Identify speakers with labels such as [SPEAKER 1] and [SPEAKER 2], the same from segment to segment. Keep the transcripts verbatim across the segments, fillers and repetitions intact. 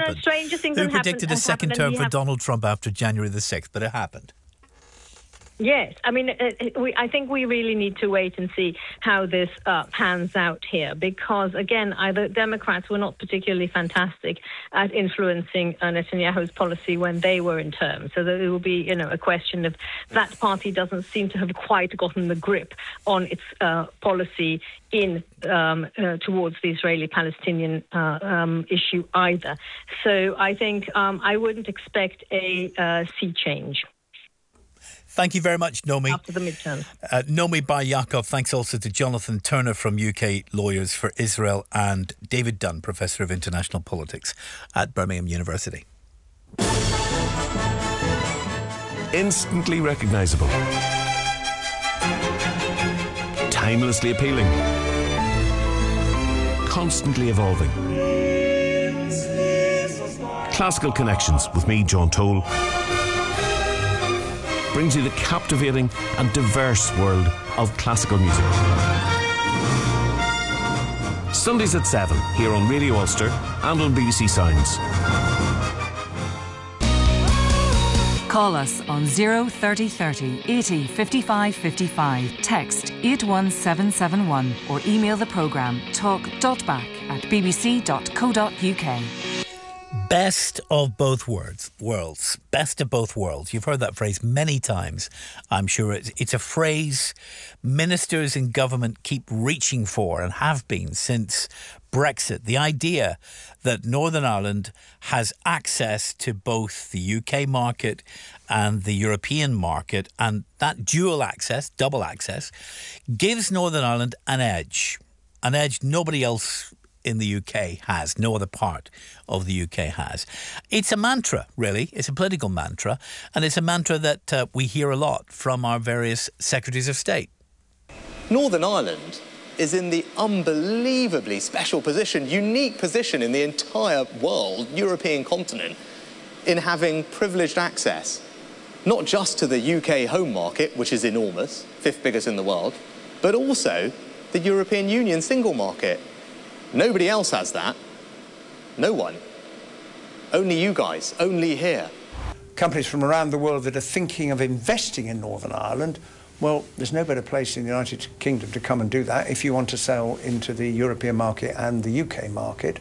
[SPEAKER 1] know, stranger things
[SPEAKER 2] Who
[SPEAKER 1] have happened.
[SPEAKER 2] predicted a second term for Donald Trump after January the sixth? But it happened.
[SPEAKER 1] Yes, I mean, uh, we, I think we really need to wait and see how this uh, pans out here, because, again, either Democrats were not particularly fantastic at influencing uh, Netanyahu's policy when they were in term. So there will be, you know, a question of that party doesn't seem to have quite gotten the grip on its uh, policy in um, uh, towards the Israeli-Palestinian uh, um, issue either. So I think um, I wouldn't expect a uh, sea change.
[SPEAKER 2] Thank you very much, Nomi.
[SPEAKER 1] After the midterm.
[SPEAKER 2] Uh, Nomi Bar Yaakov. Thanks also to Jonathan Turner from U K Lawyers for Israel and David Dunn, Professor of International Politics at Birmingham University.
[SPEAKER 3] Instantly recognisable. Timelessly appealing. Constantly evolving. Classical Connections with me, John Toll, brings you the captivating and diverse world of classical music. Sundays at seven here on Radio Ulster and on B B C Sounds.
[SPEAKER 4] Call us on zero thirty thirty eighty fifty-five fifty-five. Text eight one seven seven one or email the programme talk.back at bbc.co.uk.
[SPEAKER 2] Best of both worlds, worlds. Best of both worlds. You've heard that phrase many times. I'm sure it's, it's a phrase ministers in government keep reaching for and have been since Brexit. The idea that Northern Ireland has access to both the U K market and the European market, and that dual access, double access, gives Northern Ireland an edge. An edge nobody else in the U K has, no other part of the U K has. It's a mantra, really. It's a political mantra, and it's a mantra that uh, we hear a lot from our various secretaries of state.
[SPEAKER 5] Northern Ireland is in the unbelievably special position, unique position in the entire world, European continent, in having privileged access, not just to the U K home market, which is enormous, fifth biggest in the world, but also the European Union single market. Nobody else has that. No one. Only you guys. Only here.
[SPEAKER 6] Companies from around the world that are thinking of investing in Northern Ireland, well, there's no better place in the United Kingdom to come and do that if you want to sell into the European market and the U K market.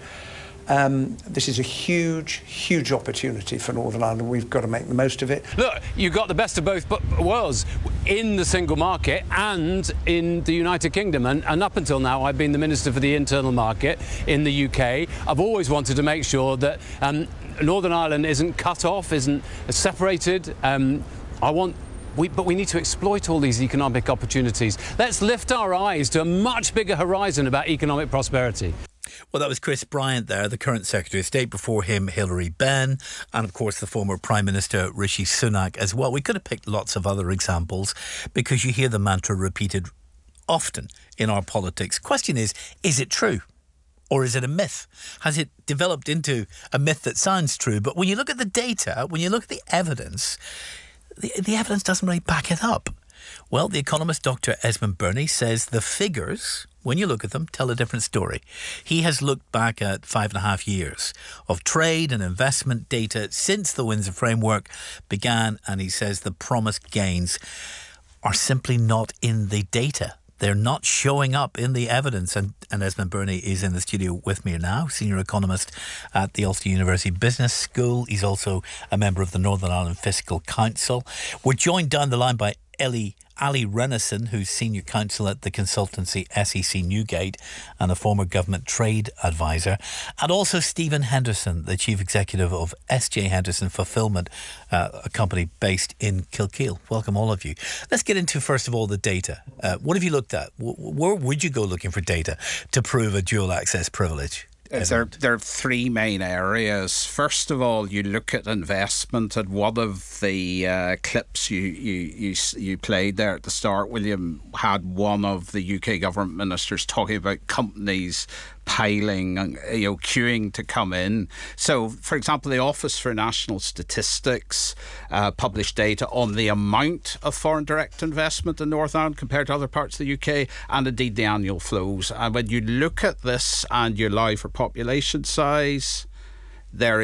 [SPEAKER 6] Um, this is a huge, huge opportunity for Northern Ireland. We've got to make the most of it.
[SPEAKER 7] Look, you've got the best of both worlds in the single market and in the United Kingdom. And, and up until now, I've been the Minister for the Internal Market in the U K. I've always wanted to make sure that um, Northern Ireland isn't cut off, isn't separated. Um, I want... We, but we need to exploit all these economic opportunities. Let's lift our eyes to a much bigger horizon about economic prosperity.
[SPEAKER 2] Well, that was Chris Bryant there, the current Secretary of State. Before him, Hilary Benn, and of course the former Prime Minister Rishi Sunak as well. We could have picked lots of other examples because you hear the mantra repeated often in our politics. Question is, is it true? Or is it a myth? Has it developed into a myth that sounds true? But when you look at the data, when you look at the evidence, the, the evidence doesn't really back it up. Well, the economist Doctor Esmond Birnie says the figures, when you look at them, tell a different story. He has looked back at five and a half years of trade and investment data since the Windsor Framework began, and he says the promised gains are simply not in the data. They're not showing up in the evidence. And, and Esmond Birnie is in the studio with me now, senior economist at the Ulster University Business School. He's also a member of the Northern Ireland Fiscal Council. We're joined down the line by Ellie Ali Renison, who's Senior Counsel at the consultancy S E C Newgate and a former government trade advisor, and also Stephen Henderson, the Chief Executive of S J Henderson Fulfilment, uh, a company based in Kilkeel. Welcome all of you. Let's get into, first of all, the data. Uh, what have you looked at? Where would you go looking for data to prove a dual access privilege?
[SPEAKER 8] There, there are three main areas. First of all, you look at investment, and one of the uh, clips you, you, you, you played there at the start, William, had one of the U K government ministers talking about companies piling and, you know, queuing to come in. So, for example, the Office for National Statistics uh, published data on the amount of foreign direct investment in Northern Ireland compared to other parts of the U K, and indeed the annual flows. And when you look at this and you allow for population size, there